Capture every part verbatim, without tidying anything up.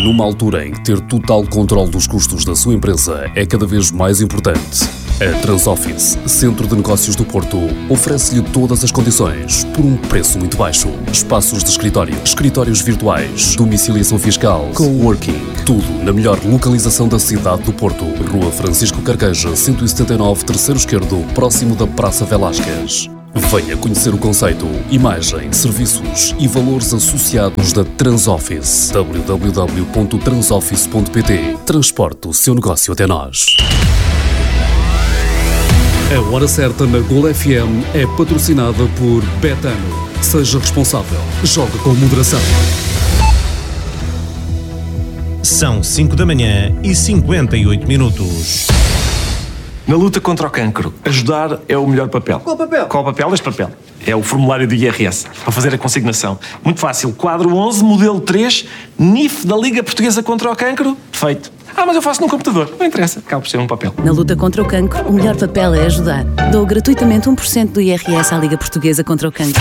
Numa altura em que ter total controle dos custos da sua empresa é cada vez mais importante, a Transoffice, Centro de Negócios do Porto, oferece-lhe todas as condições por um preço muito baixo. Espaços de escritório, escritórios virtuais, domiciliação fiscal, coworking, tudo na melhor localização da cidade do Porto. Rua Francisco Carqueja, cento e setenta e nove, terceiro esquerdo, próximo da Praça Velásquez. Venha conhecer o conceito, imagem, serviços e valores associados da Transoffice. w w w ponto transoffice ponto p t. Transporte o seu negócio até nós. A Hora Certa na Gol F M é patrocinada por Betano. Seja responsável. Jogue com moderação. São cinco da manhã e cinquenta e oito minutos. Na luta contra o cancro, ajudar é o melhor papel. Qual papel? Qual papel? Este papel. É o formulário do I R S, para fazer a consignação. Muito fácil. Quadro onze, modelo três, N I F da Liga Portuguesa contra o Cancro. Feito. Ah, mas eu faço num computador. Não interessa. Acaba por ser um papel. Na luta contra o cancro, o melhor papel é ajudar. Dou gratuitamente um por cento do I R S à Liga Portuguesa contra o Cancro.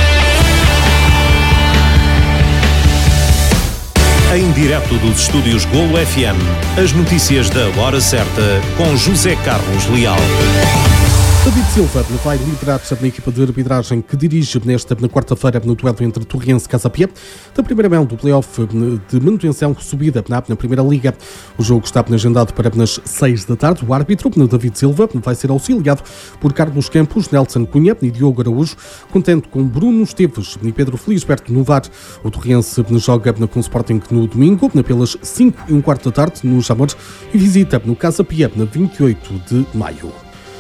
Em direto dos estúdios Gol F M, as notícias da Hora Certa com José Carlos Leal. David Silva vai liderar a equipa de arbitragem que dirige nesta na quarta-feira no duelo entre Torrense e Casa Pia, da primeira mão do play-off de manutenção subida na, na Primeira Liga. O jogo está agendado para as seis da tarde. O árbitro, David Silva, vai ser auxiliado por Carlos Campos, Nelson Cunha e Diogo Araújo, contente com Bruno Esteves e Pedro Felisberto no V A R. O Torrense joga com o Sporting no domingo, pelas cinco e um quarto da tarde, no Jamor, e visita no Casa Pia, na vinte e oito de maio.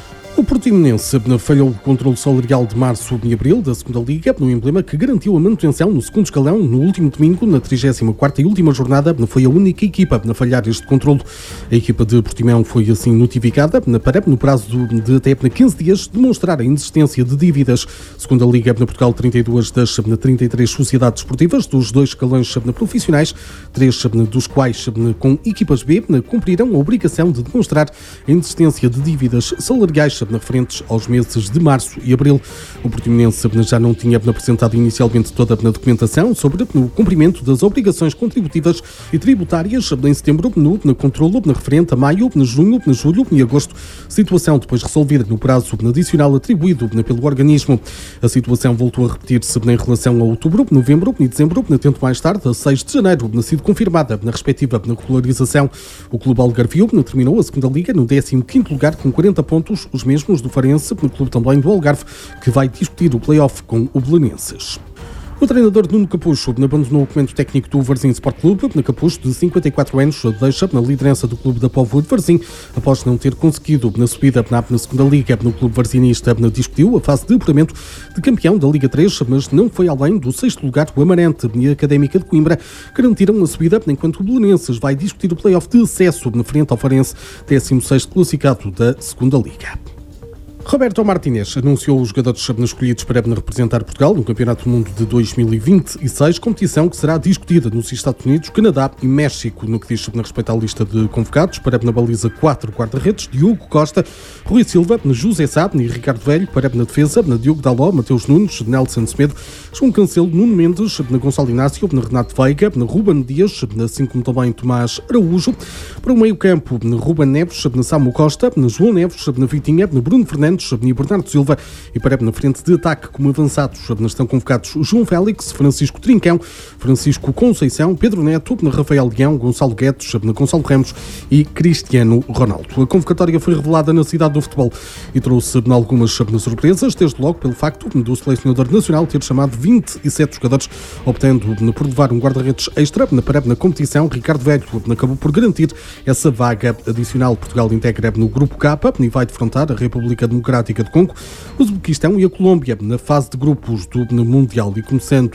O Portimonense falhou o controle salarial de março e abril da segunda Liga, no emblema que garantiu a manutenção no segundo escalão no último domingo, na trigésima quarta e última jornada. Foi a única equipa a falhar este controle. A equipa de Portimão foi assim notificada para, no prazo de até quinze dias, demonstrar a inexistência de dívidas. Segunda Liga, na Portugal, trinta e duas das trinta e três sociedades esportivas dos dois escalões profissionais, três dos quais com equipas B, cumprirão a obrigação de demonstrar a inexistência de dívidas salariais referentes aos meses de março e abril. O Portimonense já não tinha apresentado inicialmente toda a documentação sobre o cumprimento das obrigações contributivas e tributárias em setembro, no, no controlo na referente a maio, na junho, na julho e agosto. Situação depois resolvida no prazo adicional atribuído pelo organismo. A situação voltou a repetir-se em relação a outubro, novembro e dezembro, tendo mais tarde, a seis de janeiro, sido confirmada na respectiva regularização. O Clube Algarvio terminou a segunda Liga no décimo quinto lugar com quarenta pontos, os mesmos do Farense, no clube também do Algarve, que vai discutir o play-off com o Belenenses. O treinador Nuno Capucho abandonou o comando técnico do Varzim Sport Clube. Na Capucho, de cinquenta e quatro anos, deixa na liderança do clube da Póvoa de Varzim, após não ter conseguido na subida na, na segunda Liga. No clube varzinista discutiu a fase de apuramento de campeão da Liga três, mas não foi além do sexto lugar. O Amarante e a Académica de Coimbra garantiram a subida, enquanto o Belenenses vai discutir o play-off de acesso na frente ao Farense, décimo sexto classificado da segunda Liga. Roberto Martínez anunciou os jogadores escolhidos para representar Portugal no Campeonato do Mundo de dois mil e vinte e seis, competição que será discutida nos Estados Unidos, Canadá e México. No que diz a respeito à lista de convocados, para na baliza quatro guarda-redes, Diogo Costa, Rui Silva, José Sá e Ricardo Velho, para na defesa, na Diogo Daló, Mateus Nunes, Nelson Semedo, João Cancelo, Nuno Mendes, na Gonçalo Inácio, na Renato Veiga, na Ruben Dias, assim como também Tomás Araújo. Para o meio-campo, na Ruben Neves, na Samu Costa, na João Neves, na Vitinha, na Bruno Fernandes e Bernardo Silva, e para na frente de ataque como avançados estão convocados João Félix, Francisco Trincão, Francisco Conceição, Pedro Neto, na Rafael Leão, Gonçalo Guedes, na Gonçalo Ramos e Cristiano Ronaldo. A convocatória foi revelada na cidade do futebol e trouxe algumas surpresas, desde logo pelo facto do selecionador nacional ter chamado vinte e sete jogadores, optando por levar um guarda-redes extra para na competição. Ricardo Velho acabou por garantir essa vaga adicional. Portugal integra no Grupo K e vai defrontar a República Democrática de Congo, o Uzbequistão e a Colômbia na fase de grupos do Mundial. E começando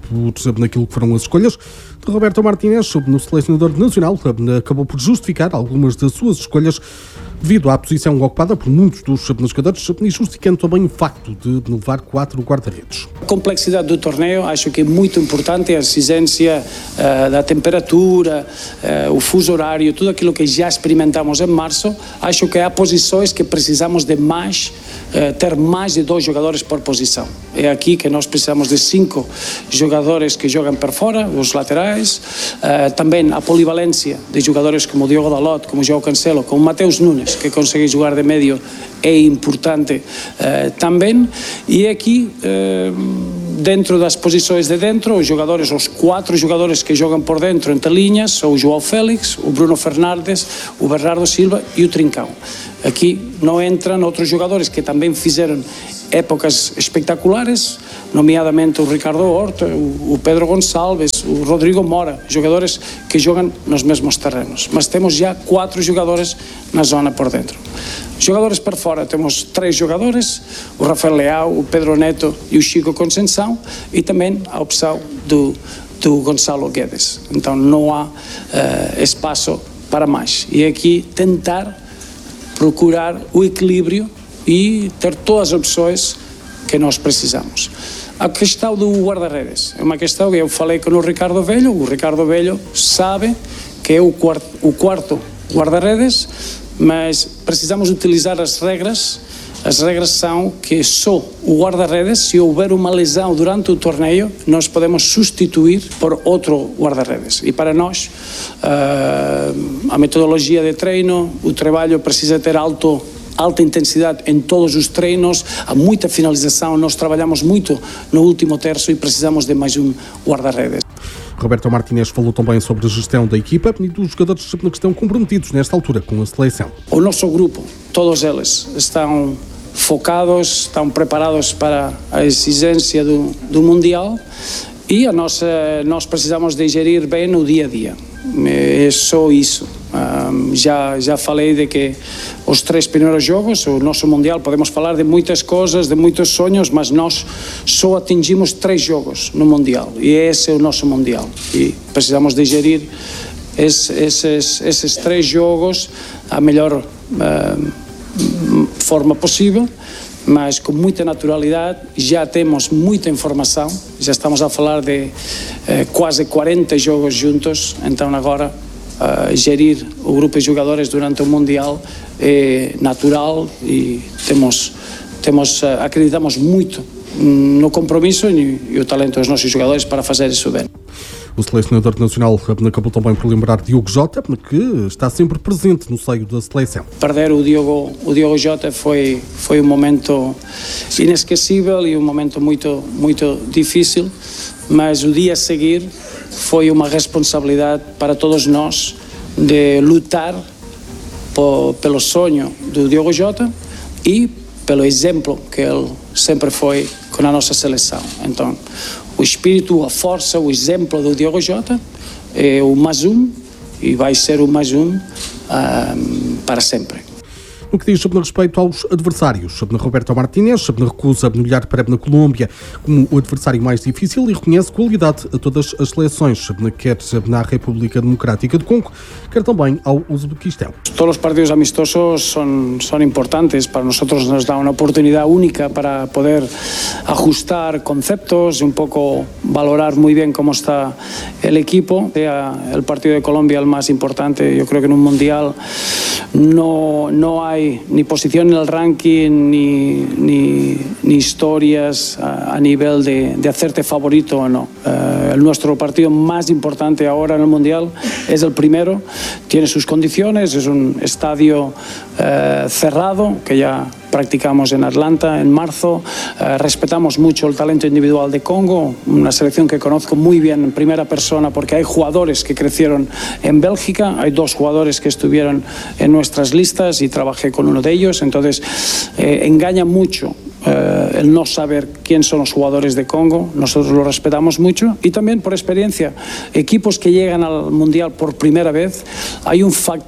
por naquilo que foram as escolhas de Roberto Martínez, no selecionador nacional, acabou por justificar algumas das suas escolhas. devido à posição ocupada por muitos dos jogadores e justificando também o facto de levar quatro guarda-redes. A complexidade do torneio acho que é muito importante, a exigência uh, da temperatura, uh, o fuso horário, tudo aquilo que já experimentamos em março. Acho que há posições que precisamos de mais, uh, ter mais de dois jogadores por posição. É aqui que nós precisamos de cinco jogadores que jogam por fora, os laterais, uh, também a polivalência de jogadores como o Diogo Dalot, como o João Cancelo, como o Mateus Nunes, que consegue jogar de médio, é importante uh, também. E aqui, uh, dentro das posições de dentro, os jogadores, os quatro jogadores que jogam por dentro, entre linhas, são o João Félix, o Bruno Fernandes, o Bernardo Silva e o Trincão. Aqui não entram outros jogadores que também fizeram épocas espetaculares, nomeadamente o Ricardo Horta, o Pedro Gonçalves, o Rodrigo Mora, jogadores que jogam nos mesmos terrenos. Mas temos já quatro jogadores na zona por dentro. Jogadores por fora, temos três jogadores, o Rafael Leao, o Pedro Neto e o Chico Conceição, e também a opção do, do Gonçalo Guedes. Então não há uh, espaço para mais. E aqui tentar procurar o equilíbrio e ter todas as opções que nós precisamos. A questão do guarda-redes é uma questão que eu falei com o Ricardo Velho. O Ricardo Velho sabe que é o quarto, o quarto guarda-redes, mas precisamos utilizar as regras. As regras são que só o guarda-redes, se houver uma lesão durante o torneio, nós podemos substituir por outro guarda-redes. E para nós, uh, a metodologia de treino, o trabalho precisa ter alto alta intensidade em todos os treinos, há muita finalização, nós trabalhamos muito no último terço e precisamos de mais um guarda-redes. Roberto Martínez falou também sobre a gestão da equipa e dos jogadores que estão comprometidos nesta altura com a seleção. O nosso grupo, todos eles, estão focados, estão preparados para a exigência do, do Mundial e a nossa, nós precisamos de gerir bem o dia a dia. É só isso. Um, já, já falei de que os três primeiros jogos, o nosso Mundial, podemos falar de muitas coisas, de muitos sonhos, mas nós só atingimos três jogos no Mundial e esse é o nosso Mundial e precisamos de gerir esse, esses, esses três jogos a melhor uh, forma possível, mas com muita naturalidade. Já temos muita informação, já estamos a falar de uh, quase quarenta jogos juntos, então agora Uh, gerir o grupo de jogadores durante o Mundial é natural e temos, temos, uh, acreditamos muito no compromisso e, e o talento dos nossos jogadores para fazer isso bem. O selecionador nacional acabou também por lembrar Diogo Jota, que está sempre presente no seio da seleção. Perder o Diogo, o Diogo Jota foi, foi um momento inesquecível e um momento muito, muito difícil, mas o dia a seguir foi uma responsabilidade para todos nós de lutar por, pelo sonho do Diogo Jota e pelo exemplo que ele sempre foi com a nossa seleção. Então, o espírito, a força, o exemplo do Diogo Jota é o mais um e vai ser o mais um um para sempre. No que diz sobre respeito aos adversários, sobre Roberto Martínez, sobre recusa de olhar para a Colômbia como o adversário mais difícil e reconhece qualidade a todas as seleções, quer na República Democrática do Congo, quer também ao Uzbequistão. Todos os partidos amistosos são, são importantes para nós, nos dá uma oportunidade única para poder ajustar conceptos e um pouco valorar muito bem como está o equipo. O partido de Colômbia é o mais importante, eu creo que no Mundial no, no hay ni posición en el ranking ni, ni, ni historias a, a nivel de, de hacerte favorito o no. Uh, el nuestro partido más importante ahora en el Mundial es el primero, tiene sus condiciones, es un estadio uh, cerrado que ya practicamos en Atlanta en marzo. Uh, respetamos mucho el talento individual de Congo, una selección que conozco muy bien en primera persona porque hay jugadores que crecieron en Bélgica, hay dos jugadores que estuvieron en nuestras listas y trabajé con uno de ellos, entonces eh, engaña mucho eh, el no saber quién son los jugadores de Congo. Nosotros lo respetamos mucho y también por experiencia, equipos que llegan al Mundial por primera vez, hay un factor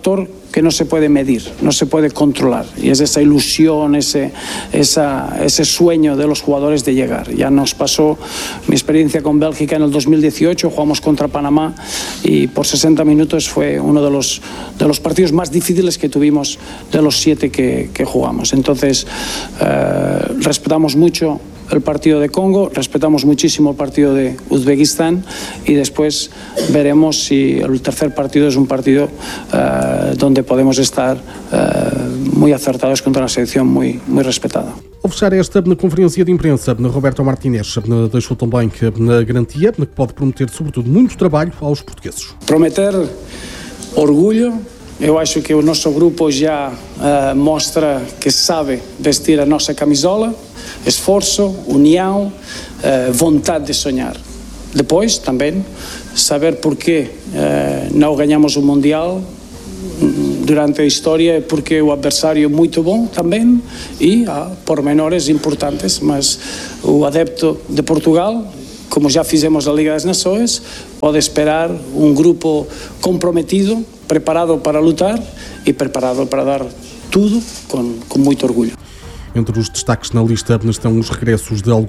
que no se puede medir, no se puede controlar. Y es esa ilusión, ese, esa, ese sueño de los jugadores de llegar. Ya nos pasó mi experiencia con Bélgica en el dos mil dieciocho, jugamos contra Panamá y por sesenta minutos fue uno de los, de los partidos más difíciles que tuvimos de los siete que, que jugamos. Entonces, eh, respetamos mucho el partido de Congo, respetamos muchísimo el partido de Uzbekistán y después veremos si el tercer partido es un partido uh, donde podemos estar uh, muy acertados contra una selección muy, muy respetada. Ao fechar esta conferência de imprensa, Roberto Martínez deixou também que na garantia que pode prometer, sobretudo, muito trabalho aos portugueses. Prometer orgulho. Eu acho que o nosso grupo já uh, mostra que sabe vestir a nossa camisola, esforço, união, uh, vontade de sonhar. Depois, também, saber porquê uh, não ganhamos o Mundial durante a história, porque o adversário é muito bom também e há pormenores importantes, mas o adepto de Portugal, como já fizemos na Liga das Nações, pode esperar um grupo comprometido, preparado para lutar e preparado para dar tudo com, com muito orgulho. Entre os destaques na lista estão os regressos de alguns